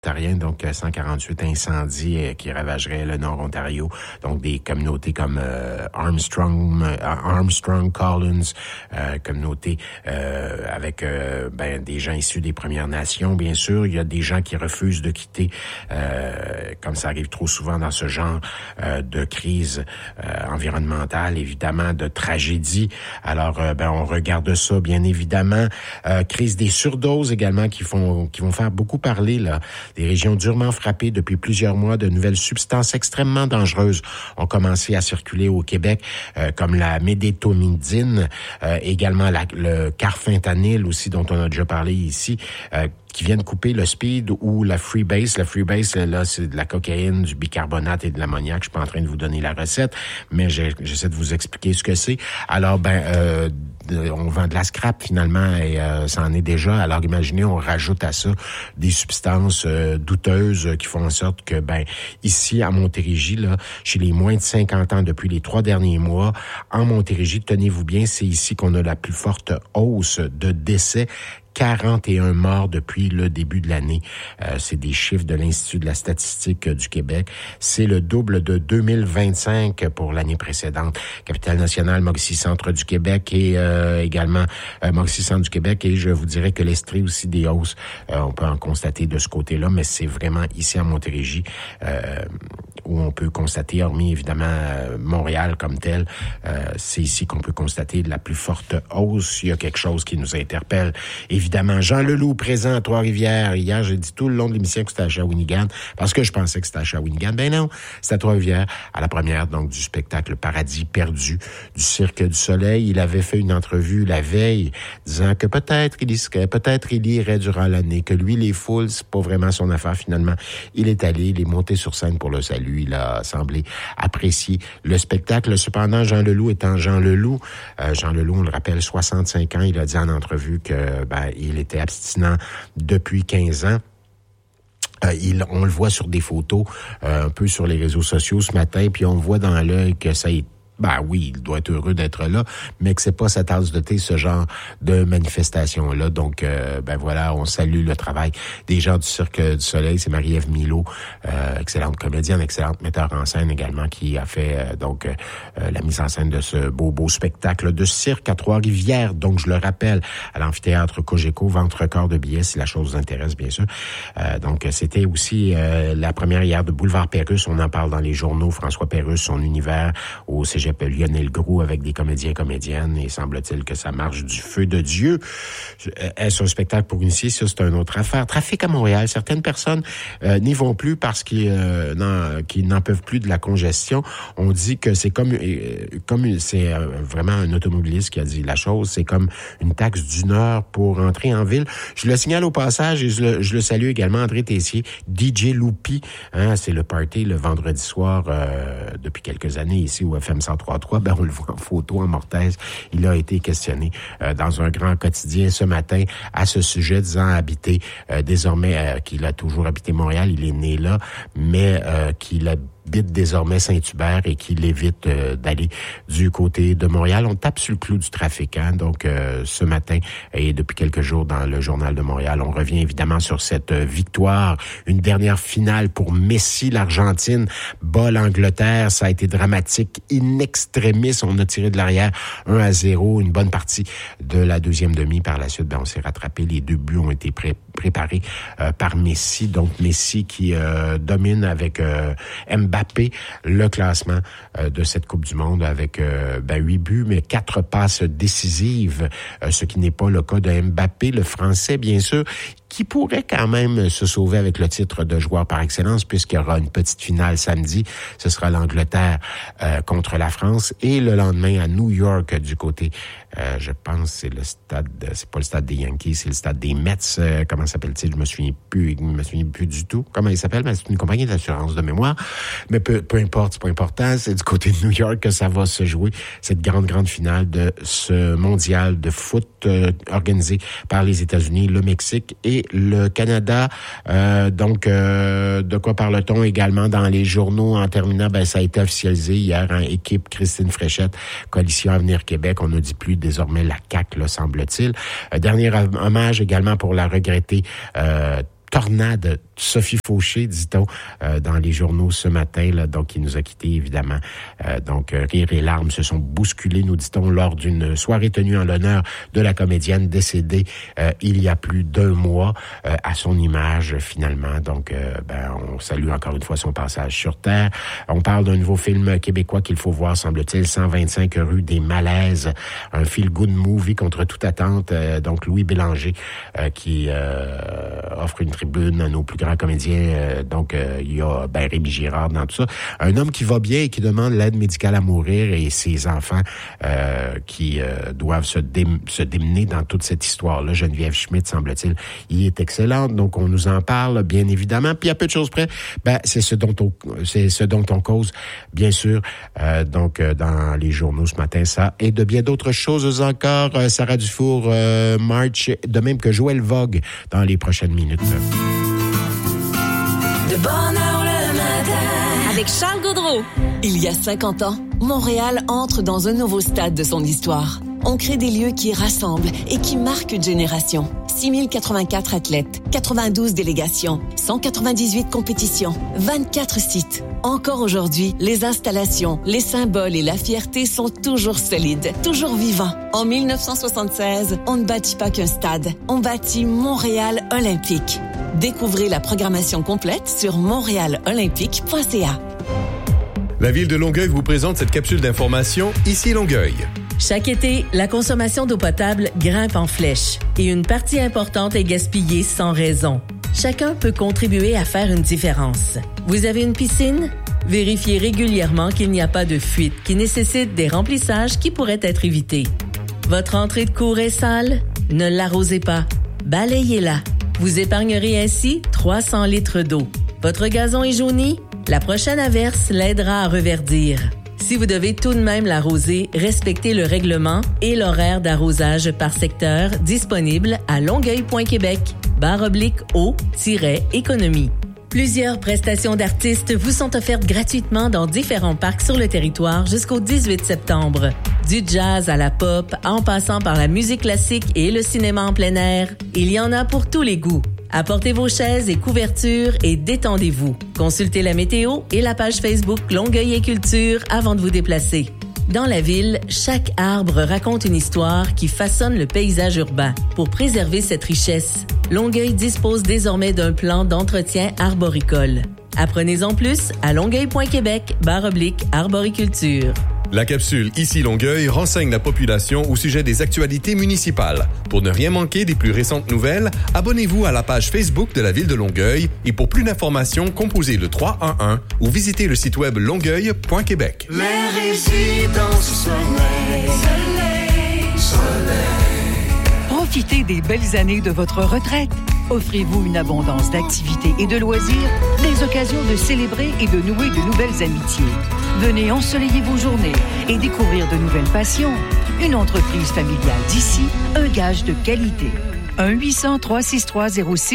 Donc 148 incendies qui ravageraient le Nord-Ontario, donc des communautés comme Armstrong, Collins, communautés avec des gens issus des Premières Nations, bien sûr. Il y a des gens qui refusent de quitter, comme ça arrive trop souvent dans ce genre de crise environnementale, évidemment, de tragédie. Alors, on regarde ça, bien évidemment. Crise des surdoses également qui vont faire beaucoup parler, là. Des régions durement frappées depuis plusieurs mois, de nouvelles substances extrêmement dangereuses ont commencé à circuler au Québec, comme la médétomidine, également le carfentanyl aussi, dont on a déjà parlé ici, qui viennent couper le speed ou la freebase. La freebase, là, c'est de la cocaïne, du bicarbonate et de l'ammoniac. Je suis pas en train de vous donner la recette, mais j'essaie de vous expliquer ce que c'est. Alors, on vend de la scrap finalement et ça en est déjà. Alors, imaginez, on rajoute à ça des substances douteuses qui font en sorte que, ici, à Montérégie, là, chez les moins de 50 ans depuis les 3 derniers mois, en Montérégie, tenez-vous bien, c'est ici qu'on a la plus forte hausse de décès. 41 morts depuis le début de l'année. C'est des chiffres de l'Institut de la statistique du Québec. C'est le double de 2025 pour l'année précédente. Capitale nationale, Mauricie Centre du Québec et également Mauricie Centre du Québec. Et je vous dirais que l'Estrie aussi des hausses. On peut en constater de ce côté-là, mais c'est vraiment ici à Montérégie où on peut constater, hormis évidemment Montréal comme tel, c'est ici qu'on peut constater de la plus forte hausse. Il y a quelque chose qui nous interpelle. Évidemment, Jean Leloup présent à Trois-Rivières. Hier, j'ai dit tout le long de l'émission que c'était à Shawinigan parce que je pensais que c'était à Shawinigan. Ben non, c'était à Trois-Rivières à la première donc du spectacle Paradis perdu du Cirque du Soleil. Il avait fait une entrevue la veille disant que peut-être il irait durant l'année, que lui, les foules, c'est pas vraiment son affaire finalement. Il est allé, il est monté sur scène pour le salut. Il a semblé apprécier le spectacle. Cependant, Jean Leloup étant Jean Leloup, on le rappelle, 65 ans, il a dit en entrevue que il était abstinent depuis 15 ans. On le voit sur des photos, un peu sur les réseaux sociaux ce matin, puis on voit dans l'œil que ça est oui, il doit être heureux d'être là, mais que c'est pas sa tasse de thé, ce genre de manifestation-là. Donc, voilà, on salue le travail des gens du Cirque du Soleil. C'est Marie-Ève Milot, excellente comédienne, excellente metteur en scène également, qui a fait la mise en scène de ce beau spectacle de cirque à Trois-Rivières. Donc, je le rappelle, à l'amphithéâtre Cogeco, vente record de billets, si la chose vous intéresse, bien sûr. Donc, c'était aussi la première hier de Boulevard Pérusse. On en parle dans les journaux. François Pérusse, son univers au Cégep Lionel Groulx avec des comédiens-comédiennes et semble-t-il que ça marche du feu de Dieu. Est-ce un spectacle pour initier? Ça, c'est une autre affaire. Trafic à Montréal. Certaines personnes n'y vont plus parce qu'ils n'en peuvent plus de la congestion. On dit que c'est comme c'est vraiment un automobiliste qui a dit la chose. C'est comme une taxe d'1 heure pour entrer en ville. Je le signale au passage et je le salue également, André Tessier, DJ Loupi. C'est le party le vendredi soir depuis quelques années ici au FM 103.3. On le voit en photo en Mortaise. Il a été questionné dans un grand quotidien ce matin à ce sujet, disant habiter désormais qu'il a toujours habité Montréal. Il est né là, mais qu'il habite désormais Saint-Hubert et qu'il évite d'aller du côté de Montréal. On tape sur le clou du trafic, donc ce matin et depuis quelques jours dans le Journal de Montréal. On revient évidemment sur cette victoire, une dernière finale pour Messi, l'Argentine bat l'Angleterre. Ça a été dramatique, in extremis. On a tiré de l'arrière 1-0, une bonne partie de la deuxième demi. Par la suite, on s'est rattrapé. Les 2 buts ont été préparés par Messi. Donc Messi qui domine avec Mbappé le classement de cette Coupe du Monde avec 8 buts, mais 4 passes décisives, ce qui n'est pas le cas de Mbappé, le Français, bien sûr, qui pourrait quand même se sauver avec le titre de joueur par excellence puisqu'il y aura une petite finale samedi. Ce sera l'Angleterre contre la France et le lendemain à New York du côté, je pense c'est le stade, c'est pas le stade des Yankees, c'est le stade des Mets. Comment s'appelle-t-il? Je me souviens plus du tout. Comment il s'appelle? C'est une compagnie d'assurance de mémoire. Mais peu importe, c'est pas important. C'est du côté de New York que ça va se jouer, cette grande finale de ce mondial de foot organisé par les États-Unis, le Mexique et le Canada. De quoi parle-t-on également dans les journaux? En terminant, ça a été officialisé hier, équipe Christine Fréchette, Coalition Avenir Québec. On ne dit plus désormais la CAQ, là, semble-t-il. Dernier hommage également pour la regrettée tornade. Sophie Fauché, dit-on, dans les journaux ce matin, là, donc qui nous a quittés, évidemment. Donc, rire et larmes se sont bousculés, nous dit-on, lors d'une soirée tenue en l'honneur de la comédienne décédée il y a plus d'1 mois, à son image, finalement. Donc, on salue encore une fois son passage sur Terre. On parle d'un nouveau film québécois qu'il faut voir, semble-t-il, 125 rue des Malaises, un feel-good movie contre toute attente. Donc, Louis Bélanger, qui offre une tribune à nos plus grands comédiens. Donc, il y a Rémi Girard dans tout ça. Un homme qui va bien et qui demande l'aide médicale à mourir et ses enfants qui doivent se démener dans toute cette histoire-là. Geneviève Schmidt, semble-t-il, y est excellente. Donc, on nous en parle, bien évidemment. Puis, à peu de choses près, c'est ce dont on cause, bien sûr, dans les journaux ce matin, ça. Et de bien d'autres choses encore. Sarah Dufour marche, de même que Joël Vogue, dans les prochaines minutes. De bonne heure le matin. Avec Charles Gaudreault. Il y a 50 ans, Montréal entre dans un nouveau stade de son histoire. On crée des lieux qui rassemblent et qui marquent une génération. 6084 athlètes, 92 délégations, 198 compétitions, 24 sites. Encore aujourd'hui, les installations, les symboles et la fierté sont toujours solides, toujours vivants. En 1976, on ne bâtit pas qu'un stade, on bâtit Montréal Olympique. Découvrez la programmation complète sur montréalolympique.ca. La Ville de Longueuil vous présente cette capsule d'information Ici Longueuil. Chaque été, la consommation d'eau potable grimpe en flèche et une partie importante est gaspillée sans raison. Chacun peut contribuer à faire une différence. Vous avez une piscine? Vérifiez régulièrement qu'il n'y a pas de fuite qui nécessite des remplissages qui pourraient être évités. Votre entrée de cour est sale? Ne l'arrosez pas. Balayez-la. Vous épargnerez ainsi 300 litres d'eau. Votre gazon est jauni? La prochaine averse l'aidera à reverdir. Si vous devez tout de même l'arroser, respectez le règlement et l'horaire d'arrosage par secteur disponible à longueuil.québec/eau-économie. Plusieurs prestations d'artistes vous sont offertes gratuitement dans différents parcs sur le territoire jusqu'au 18 septembre. Du jazz à la pop, en passant par la musique classique et le cinéma en plein air, il y en a pour tous les goûts. Apportez vos chaises et couvertures et détendez-vous. Consultez la météo et la page Facebook Longueuil et Culture avant de vous déplacer. Dans la ville, chaque arbre raconte une histoire qui façonne le paysage urbain. Pour préserver cette richesse, Longueuil dispose désormais d'un plan d'entretien arboricole. Apprenez-en plus à longueuil.québec/arboriculture. La capsule Ici Longueuil renseigne la population au sujet des actualités municipales. Pour ne rien manquer des plus récentes nouvelles, abonnez-vous à la page Facebook de la Ville de Longueuil et pour plus d'informations, composez le 311 ou visitez le site web longueuil.québec. Les résidences soleil. Profitez des belles années de votre retraite. Offrez-vous une abondance d'activités et de loisirs, des occasions de célébrer et de nouer de nouvelles amitiés. Venez ensoleiller vos journées et découvrir de nouvelles passions. Une entreprise familiale d'ici, un gage de qualité. 1-800-363-06